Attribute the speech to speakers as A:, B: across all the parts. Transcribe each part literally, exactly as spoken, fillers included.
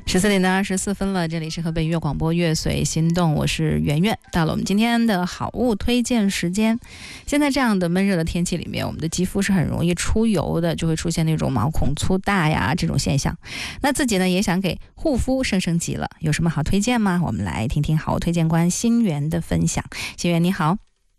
A: 十四点的二十四分了，这里是河北音乐广播乐随心动，我是圆圆。到了我们今天的好物推荐时间。现在这样的闷热的天气里面，我们的肌肤是很容易出油的，就会出现那种毛孔粗大呀这种现象。那自己呢也想给护肤升升级了，有什么好推荐吗？我们来听听好物推荐官新源的分享。新源你好。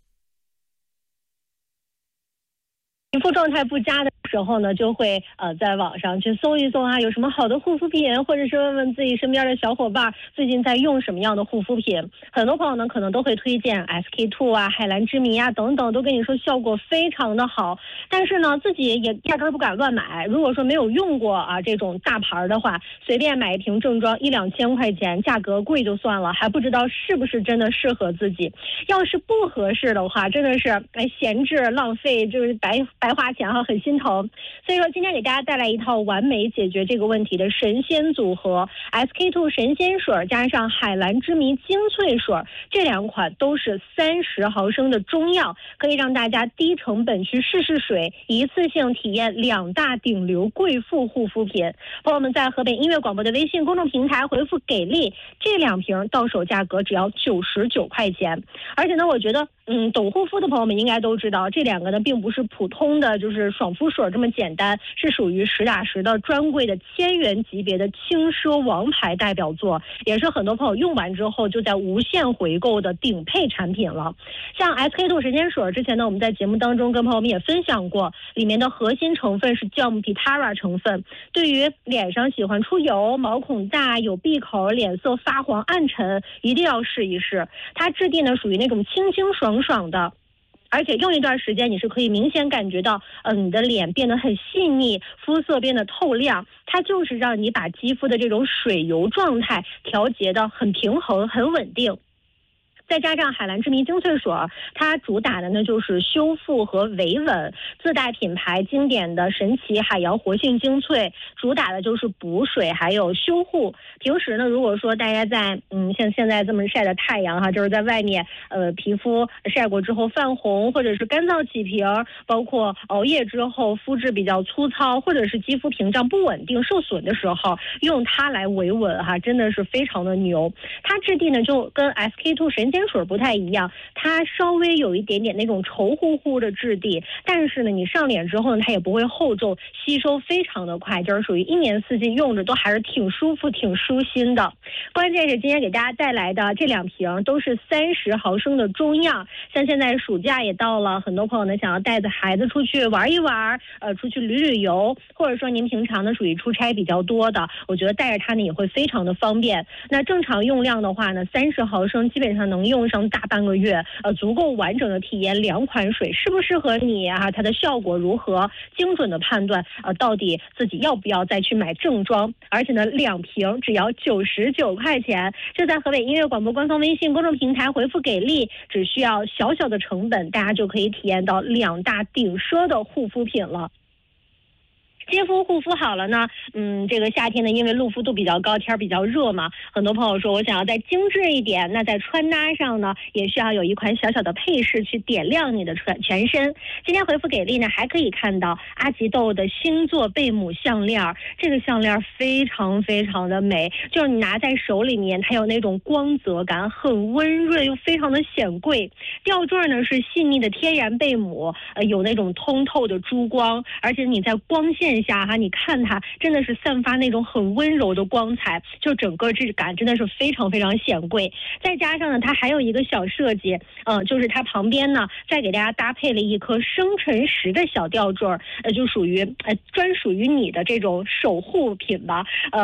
B: 皮肤状态不佳的时候呢，就会呃在网上去搜一搜啊，有什么好的护肤品，或者是问问自己身边的小伙伴最近在用什么样的护肤品。很多朋友呢可能都会推荐 S K two 啊、海蓝之谜啊等等，都跟你说效果非常的好，但是呢自己也压根儿不敢乱买。如果说没有用过啊这种大牌的话，随便买一瓶正装一两千块钱，价格贵就算了，还不知道是不是真的适合自己。要是不合适的话，真的是哎闲置浪费，就是白白花钱哈，很心疼。所以说今天给大家带来一套完美解决这个问题的神仙组合 S K two 神仙水加上海蓝之谜精粹水，这两款都是三十毫升的中药，可以让大家低成本去试试水，一次性体验两大顶流贵妇护肤品。朋友们在河北音乐广播的微信公众平台回复给力，这两瓶到手价格只要九十九块钱。而且呢我觉得嗯，懂护肤的朋友们应该都知道，这两个呢并不是普通的就是爽肤水这么简单，是属于实打实的专柜的千元级别的轻奢王牌代表作，也是很多朋友用完之后就在无限回购的顶配产品了。像 S K two 神仙水之前呢我们在节目当中跟朋友们也分享过，里面的核心成分是酵母 pitara 成分，对于脸上喜欢出油、毛孔大、有闭口、脸色发黄暗沉一定要试一试。它质地呢属于那种清清爽爽的，而且用一段时间你是可以明显感觉到呃，你的脸变得很细腻，肤色变得透亮，它就是让你把肌肤的这种水油状态调节的很平衡很稳定。再加上海蓝之谜精粹水，它主打的呢就是修复和维稳，自带品牌经典的神奇海洋活性精粹，主打的就是补水还有修护。平时呢如果说大家在嗯像现在这么晒的太阳哈，就是在外面呃皮肤晒过之后泛红，或者是干燥起皮儿，包括熬夜之后肤质比较粗糙，或者是肌肤屏障不稳定受损的时候，用它来维稳哈，真的是非常的牛。它质地呢就跟 S K two 神仙水不太一样，它稍微有一点点那种稠乎乎的质地，但是呢你上脸之后呢它也不会厚重，吸收非常的快，就是属于一年四季用着都还是挺舒服挺舒心的。关键是今天给大家带来的这两瓶都是三十毫升的中药，像现在暑假也到了，很多朋友呢想要带着孩子出去玩一玩，呃出去旅旅游，或者说您平常呢属于出差比较多的，我觉得带着它呢也会非常的方便。那正常用量的话呢三十毫升基本上能用上大半个月，呃，足够完整的体验两款水适不适合你啊，它的效果如何，精准的判断呃，到底自己要不要再去买正装。而且呢两瓶只要九十九块钱，就在河北音乐广播官方微信公众平台回复给力，只需要小小的成本，大家就可以体验到两大顶奢的护肤品了。肌肤护肤好了呢，嗯，这个夏天呢，因为露肤度比较高，天比较热嘛，很多朋友说我想要再精致一点，那在穿搭上呢，也需要有一款小小的配饰去点亮你的全全身。今天回复给力呢，还可以看到阿吉豆的星座贝母项链，这个项链非常非常的美，就是你拿在手里面，它有那种光泽感，很温润又非常的显贵。吊坠呢是细腻的天然贝母，呃，有那种通透的珠光，而且你在光线下哈，你看它真的是散发那种很温柔的光彩，就整个质感真的是非常非常显贵。再加上呢它还有一个小设计，呃，就是它旁边呢再给大家搭配了一颗生辰石的小吊坠，呃，就属于呃专属于你的这种守护品吧。呃